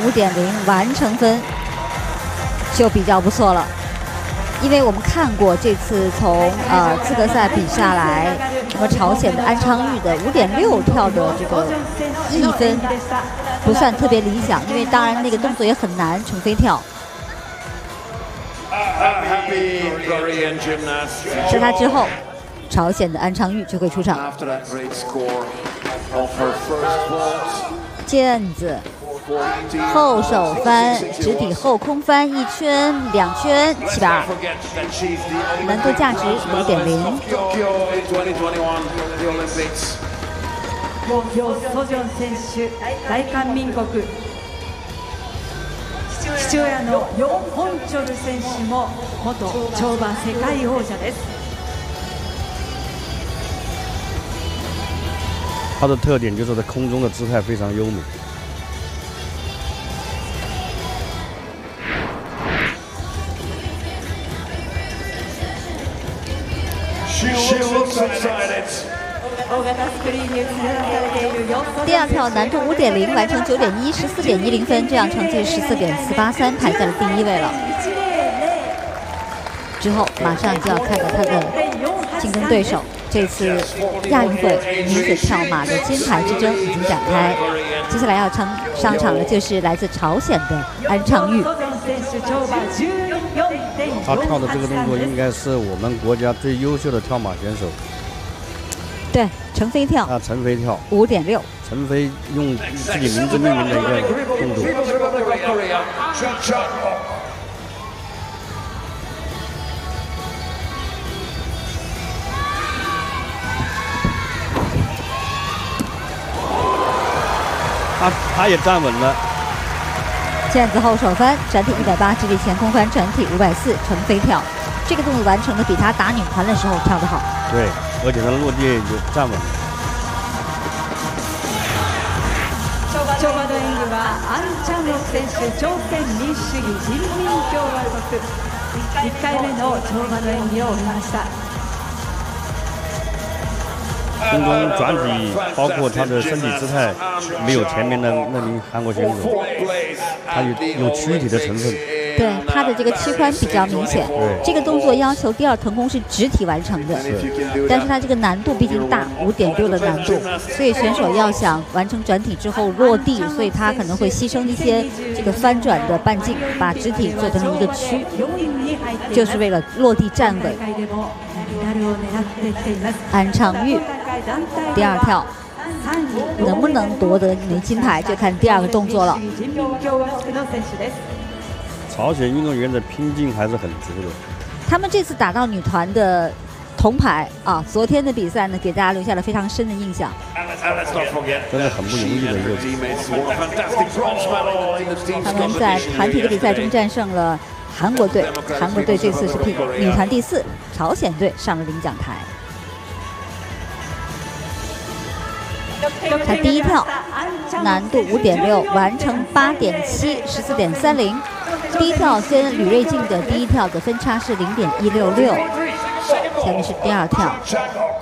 5.0完成分就比较不错了。 因为我们看过这次从资格赛比下来，那么朝鲜的安昌玉的5.6跳的这个1分不算特别理想，因为当然那个动作也很难，成飞跳。在他之后，朝鲜的安昌玉就会出场。毽子。 后手翻，直抵后空翻1圈、2圈，720，难度价值5.0。 ソジョン選手、大韓民国。父親のヨン・ホンチョル選手も元跳馬世界王者です。 它的特点就是在空中的姿态非常优美。 第二跳难度5.0，完成9.1、14.10分，这样成绩14.483，排在了第1位了。之后马上就要看到他的竞争对手，这次亚运会女子跳马的金牌之争已经展开。接下来要上场的就是来自朝鲜的安昌玉。 他跳的这个动作应该是我们国家最优秀的跳马选手。 对，成飞跳啊，成飞跳 5.6， 成飞用自己名字命名的一个动作。他也站稳了。 毽子后手翻，转体180，直立前空翻，转体540，成飞跳。这个动作完成的比他打女团的时候跳得好。 对。 而且他落地也站稳。 跳馬の演技はアン・チャンロク選手、朝鮮民主主義人民共和国1回目の跳馬の演技を終えました。 空中转体，包括他的身体姿态，没有前面的那名韩国选手，他有躯体的成分。 对他的这个躯宽比较明显，这个动作要求第2腾空是直体完成的，但是它这个难度毕竟大，5.6的难度，所以选手要想完成转体之后落地，所以他可能会牺牲一些这个翻转的半径，把直体做成一个曲，就是为了落地站稳。安昌玉第2跳能不能夺得一枚金牌，就看第2个动作了。 朝鲜运动员的拼劲还是很足的。 他们这次打到女团的铜牌啊，昨天的比赛呢，给大家留下了非常深的印象。 真的很不容易的一个。 他们在团体的比赛中战胜了韩国队，韩国队这次是女团第4，朝鲜队上了领奖台。他第1跳难度5.6，完成8.7、14.30。 第1跳跟吕瑞静的第1跳的分差是0.166，下面是第2跳。